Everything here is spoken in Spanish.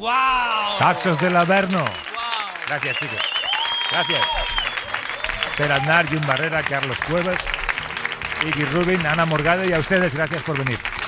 ¡Wow! Saxos del Averno. ¡Wow! Gracias, chicos. Gracias. Per Aznar, Jun Barrera, Carlos Cuevas, Iggy Rubin, Ana Morgade, y a ustedes gracias por venir.